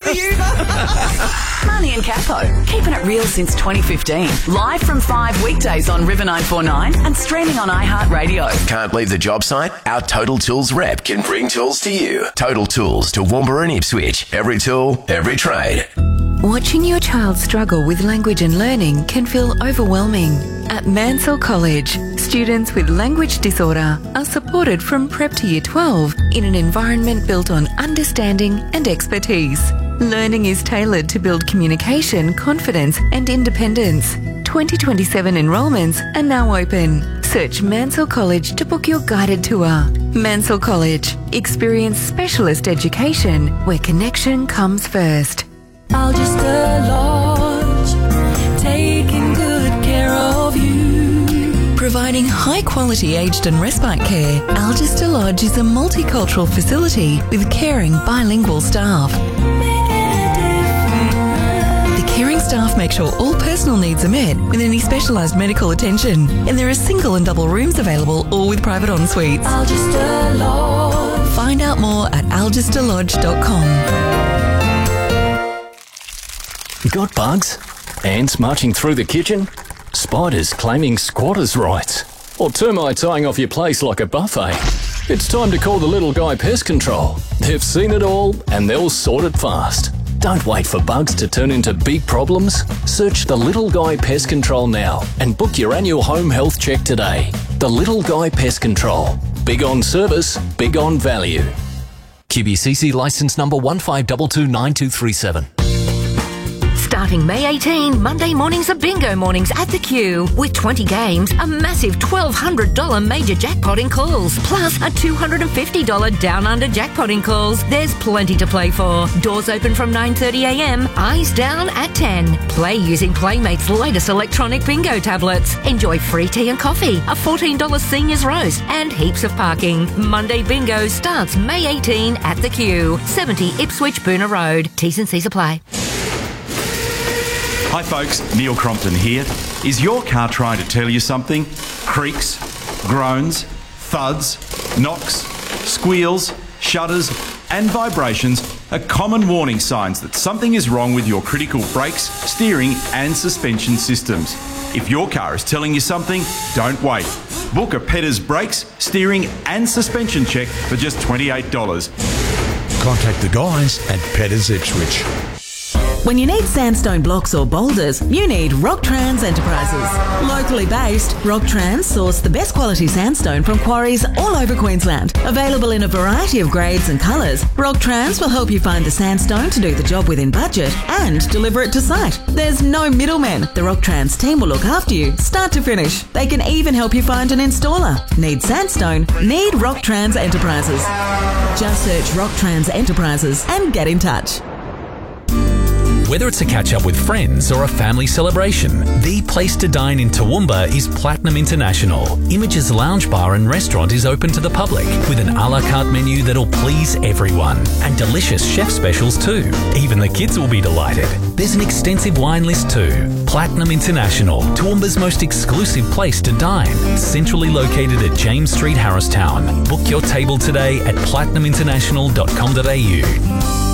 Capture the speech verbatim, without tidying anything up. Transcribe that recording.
for you. Marnie and Capo, keeping it real since twenty fifteen. Live from five weekdays on River nine four nine and streaming on iHeartRadio. Can't leave the job site? Our Total Tools rep can bring tools to you. Total Tools to Toowoomba and Ipswich. Every tool, every trade. Watching your child struggle with language and learning can feel overwhelming. At Mansell College, students with language disorder are supported from prep to year twelve in an environment built on understanding and expertise. Learning is tailored to build communication, confidence and independence. twenty twenty-seven enrolments are now open. Search Mansell College to book your guided tour. Mansell College. Experience specialist education where connection comes first. Algester Lodge, taking good care of you. Providing high-quality aged and respite care, Algester Lodge is a multicultural facility with caring bilingual staff. The caring staff make sure all personal needs are met with any specialised medical attention, and there are single and double rooms available, all with private en-suites. Algester Lodge. Find out more at algester lodge dot com. Got bugs? Ants marching through the kitchen? Spiders claiming squatters' rights? Or termites eyeing off your place like a buffet? It's time to call the Little Guy Pest Control. They've seen it all and they'll sort it fast. Don't wait for bugs to turn into big problems. Search the Little Guy Pest Control now and book your annual home health check today. The Little Guy Pest Control. Big on service, big on value. Q B C C licence number one five two two nine two three seven. Starting May eighteenth, Monday mornings are bingo mornings at the Q. With twenty games, a massive twelve hundred dollars major jackpot in calls, plus a two hundred fifty dollars down under jackpot in calls. There's plenty to play for. Doors open from nine thirty a m, eyes down at ten. Play using Playmate's latest electronic bingo tablets. Enjoy free tea and coffee, a fourteen dollars seniors roast, and heaps of parking. Monday bingo starts May eighteenth at the Q. seventy Ipswich Boonah Road. T's and C's apply. Hi folks, Neil Crompton here. Is your car trying to tell you something? Creaks, groans, thuds, knocks, squeals, shudders and vibrations are common warning signs that something is wrong with your critical brakes, steering and suspension systems. If your car is telling you something, don't wait. Book a Petters brakes, steering and suspension check for just twenty-eight dollars. Contact the guys at Petters Ipswich. When you need sandstone blocks or boulders, you need Rocktrans Enterprises. Locally based, Rocktrans source the best quality sandstone from quarries all over Queensland. Available in a variety of grades and colours, Rocktrans will help you find the sandstone to do the job within budget and deliver it to site. There's no middlemen. The Rocktrans team will look after you, start to finish. They can even help you find an installer. Need sandstone? Need Rocktrans Enterprises. Just search Rocktrans Enterprises and get in touch. Whether it's a catch-up with friends or a family celebration, the place to dine in Toowoomba is Platinum International. Images Lounge Bar and Restaurant is open to the public with an a la carte menu that'll please everyone. And delicious chef specials too. Even the kids will be delighted. There's an extensive wine list too. Platinum International, Toowoomba's most exclusive place to dine. Centrally located at James Street, Harristown. Book your table today at platinum international dot com dot a u.